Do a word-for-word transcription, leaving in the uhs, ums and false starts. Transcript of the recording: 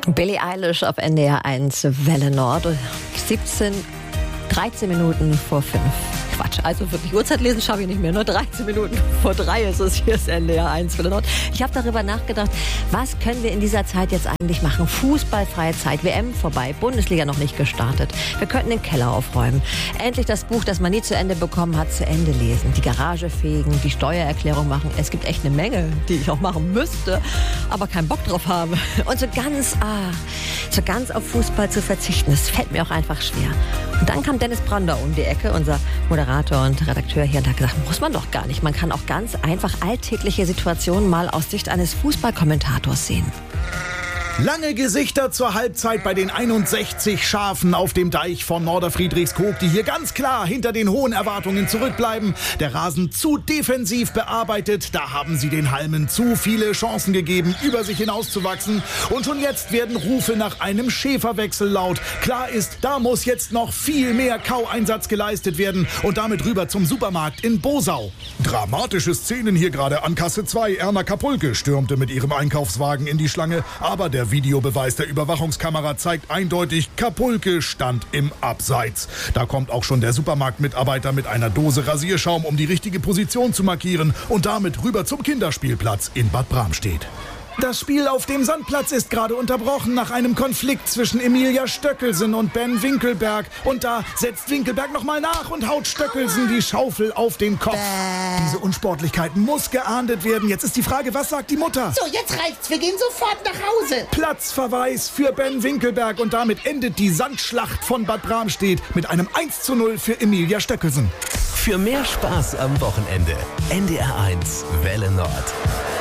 Billie Eilish auf N D R eins Welle Nord. siebzehn, dreizehn Minuten vor fünf. Quatsch, also wirklich Uhrzeit lesen schaffe ich nicht mehr. Nur dreizehn Minuten vor drei ist es. Hier ist N D R eins Welle Nord. Ich habe darüber nachgedacht, was können wir in dieser Zeit jetzt eigentlich machen? Fußballfreie Zeit, W M vorbei, Bundesliga noch nicht gestartet. Wir könnten den Keller aufräumen. Endlich das Buch, das man nie zu Ende bekommen hat, zu Ende lesen. Die Garage fegen, die Steuererklärung machen. Es gibt echt eine Menge, die ich auch machen müsste, aber keinen Bock drauf habe. Und so ganz, ah, so ganz auf Fußball zu verzichten, das fällt mir auch einfach schwer. Und dann kam Dennis Brandau um die Ecke, unser Moderator und Redakteur hier, und hat gesagt, muss man doch gar nicht. Man kann auch ganz einfach alltägliche Situationen mal aus Sicht eines Fußballkommentators sehen. Lange Gesichter zur Halbzeit bei den einundsechzig Schafen auf dem Deich von Norderfriedrichskoog, die hier ganz klar hinter den hohen Erwartungen zurückbleiben. Der Rasen zu defensiv bearbeitet, da haben sie den Halmen zu viele Chancen gegeben, über sich hinauszuwachsen. Und schon jetzt werden Rufe nach einem Schäferwechsel laut. Klar ist, da muss jetzt noch viel mehr Kaueinsatz geleistet werden und damit rüber zum Supermarkt in Bosau. Dramatische Szenen hier gerade an Kasse zwei. Erna Kapulke stürmte mit ihrem Einkaufswagen in die Schlange, aber der Der Videobeweis der Überwachungskamera zeigt eindeutig, Kapulke stand im Abseits. Da kommt auch schon der Supermarktmitarbeiter mit einer Dose Rasierschaum, um die richtige Position zu markieren, und damit rüber zum Kinderspielplatz in Bad Bramstedt. Das Spiel auf dem Sandplatz ist gerade unterbrochen nach einem Konflikt zwischen Emilia Stöckelsen und Ben Winkelberg. Und da setzt Winkelberg nochmal nach und haut Stöckelsen die Schaufel auf den Kopf. Bäh. Diese Unsportlichkeit muss geahndet werden. Jetzt ist die Frage, was sagt die Mutter? So, jetzt reicht's. Wir gehen sofort nach Hause. Platzverweis für Ben Winkelberg. Und damit endet die Sandschlacht von Bad Bramstedt mit einem eins zu null für Emilia Stöckelsen. Für mehr Spaß am Wochenende. N D R eins Welle Nord.